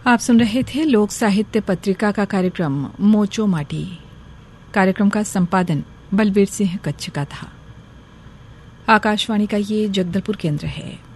आप सुन रहे थे लोक साहित्य पत्रिका का कार्यक्रम मोचो माटी। कार्यक्रम का संपादन बलबीर सिंह कच्छ का था। आकाशवाणी का ये जगदलपुर केंद्र है।